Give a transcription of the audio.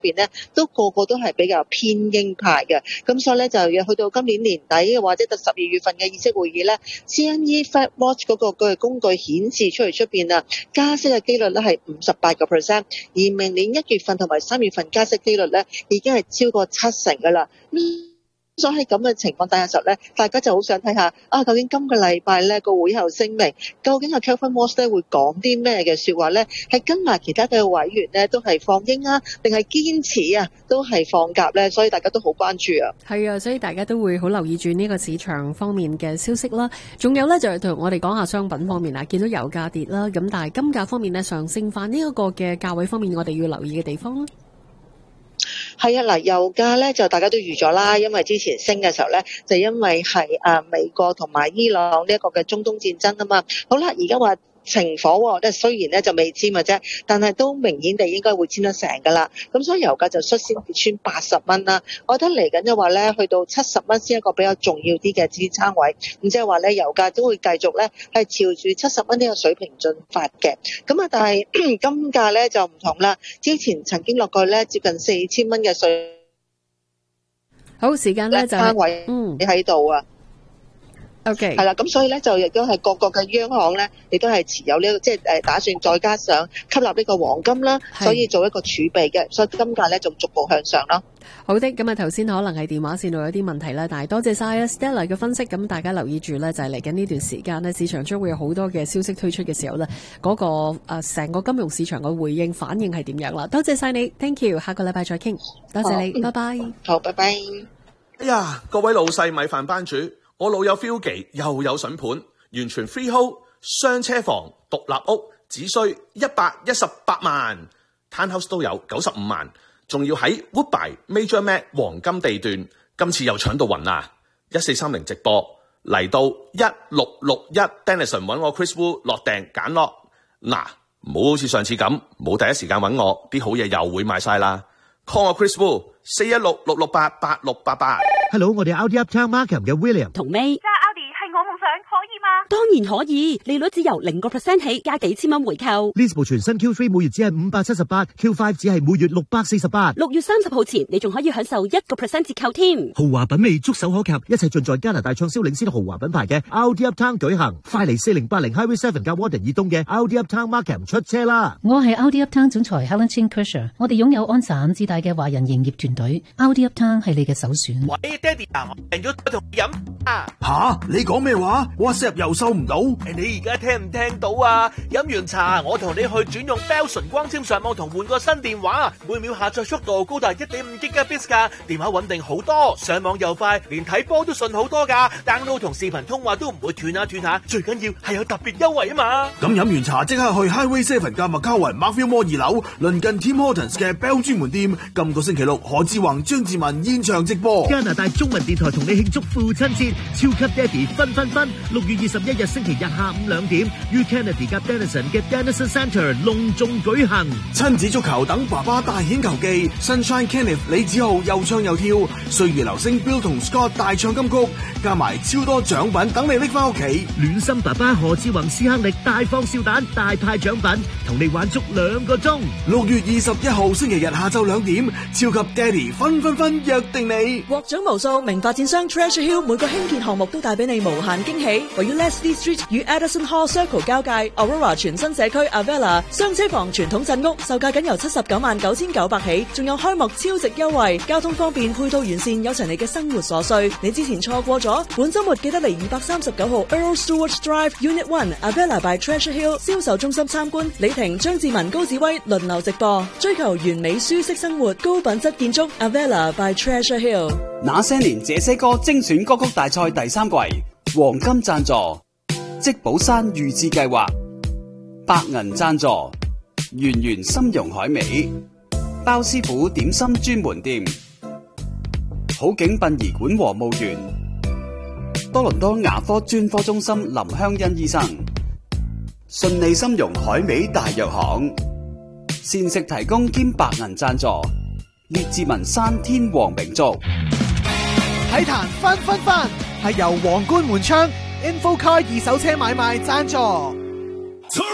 邊咧都個個都係比較偏鷹派嘅，咁所以咧就要去到今年年底或者到12月份嘅議息會議咧 ，CME Fed Watch 嗰個工具顯示出邊啊，加息嘅機率咧係58%，而明年1月份同埋3月份加息機率咧已經係超過70%噶啦。所以喺咁嘅情況底下時候咧，大家就好想睇下究竟今個禮拜咧個會後聲明，究竟Kelvin Moss 咧會講啲咩嘅說話咧？係跟埋其他嘅委員咧都係放鷹啊，定係堅持啊，都係放鴿咧？所以大家都好關注啊。 係啊，所以大家都會好留意住呢個市場方面嘅消息啦。仲有咧就係同我哋講下商品方面啊，見到油價跌啦，咁但係金價方面咧上升翻，呢一個嘅價位方面，我哋要留意嘅地方啦。 係啊，嗱，油價咧就大家都預咗啦，因為之前升嘅時候咧，就因為係美國同埋伊朗呢一個嘅中東戰爭啊嘛。好啦，而家話停火喎，即係雖然咧就未簽嘅啫，但係都明顯地應該會簽得成㗎啦。咁所以油價就率先跌穿80蚊啦。我覺得嚟緊嘅話咧，去到70蚊先一個比較重要啲嘅支撐位。咁即係話咧，油價都會繼續咧係朝住70蚊呢個水平進發嘅。咁啊，但係金價咧就唔同啦。之前曾經落過咧接近4000蚊嘅水。 好，時間咧就係位喺度啊。 OK， 係啦，咁所以咧就亦都係各個嘅央行咧，亦都係持有呢個即係打算再加上吸納呢個黃金啦，所以做一個儲備嘅，所以金價咧就逐步向上咯。 好的，咁啊頭先可能係電話線度有啲問題啦，但係多謝晒 Stella 嘅分析。咁大家留意住咧，就係嚟緊呢段時間呢，市場將會有好多嘅消息推出嘅時候咧，嗰個成個金融市場嘅回應反應係點樣啦？多謝晒你 ，Thank you， 下個禮拜再傾，多謝你，拜拜。 好，拜拜。 哎呀，各位老細米飯班主。我老友 Philgy 又有筍盤，完全 freehold 雙車房獨立屋，只需118萬 ，townhouse 都有95萬，仲要喺 Woodbine Major Mac 黃金地段，今次又搶到暈啊！1430直播嚟到1661 Denison 揾我 Chris Wu 落訂揀落，嗱唔好好似上次咁，冇第一時間揾我，啲好嘢又會賣晒啦。call 我 Chris Wu 416-668-8688。 Hello， 我哋 Audi Uptown Markham 嘅 William 同 May。揸 Audi 係我夢想，可以嗎？當然可以，利率只由0% 起，加幾千蚊回購。 呢部全新 Q3 每月只係578，Q5 只係每月648。 6月30號前，你仲可以享受1% 折扣添。 豪華品味觸手可及，一切盡在加拿大暢銷領先豪華品牌嘅 Audi Uptown 舉行。快嚟4080 Highway 7加 Warden 以東嘅 Audi Uptown Markham 出車啦！ 我係 Audi Uptown 總裁 Helen Chin Kersher， 我哋擁有安省至大嘅華人營業團隊 ，Audi Uptown 係你嘅首選。 喂，爹哋啊，我訂咗同你飲啊！ 吓，你講咩話 ？WhatsApp 又收唔到？ 你而家聽唔聽到啊？飲完茶，我同你去轉用 Bell 純光纖上網同換個新電話，每秒下載速度高達 1.5 Gbps 噶，電話穩定好多，上網又快，連睇波都順好多噶 ，download 同視頻通話都唔會斷下，最緊要係有特別優惠啊嘛！ 咁飲完茶即刻去 Highway 7加 McCowan Markville Mall 2樓，鄰近 Tim Hortons 嘅 Bell 專門店。今個星期六，何志宏、張志文現場直播。 加拿大中文電台同你慶祝父親節，超級爹哋分6月21日星期日下午2點於 Kennedy 夾 Denison 嘅 Denison Centre 隆重舉行。 親子足球等爸爸大顯球技 ，Sunshine Kenneth 李子豪又唱又跳，歲月流星 Bill 同 Scott 大唱金曲，加埋超多獎品等你拎翻屋企。 暖心爸爸何志宏斯克力大放笑彈，大派獎品，同你玩足2個鐘。 6月21號星期日下晝2點，超級爹哋分約定你。 獲獎無數，名發展商 Treasure Hill 每個興建項目都帶俾你無限驚喜。位於 Leslie Street 與 Addison Hall Circle 交界 Aurora 全新社區 Avella 雙車房傳統鎮屋，售價僅由799900起，仲有開幕超值優惠，交通方便，配套完善，有齊你嘅生活所需。你之前錯過咗，本週末記得嚟239號 Earl Stewart Drive Unit 1 Avella by Treasure Hill 銷售中心參觀。李婷、張志文、高志威輪流直播，追求完美舒適生活，高品質建築 Avella by Treasure Hill。 那些年這些歌精選歌曲大賽第3季，黃金贊助積寶山預置計劃，白銀贊助圓圓參茸海味，包師傅點心專門店，好景殯儀館和墓園，多倫多牙科專科中心林香欣醫生，順利參茸海味大藥行，膳食提供兼白銀贊助，列治文山天皇名族。 體壇分係由皇冠門窗 Infocard 二手車買賣贊助。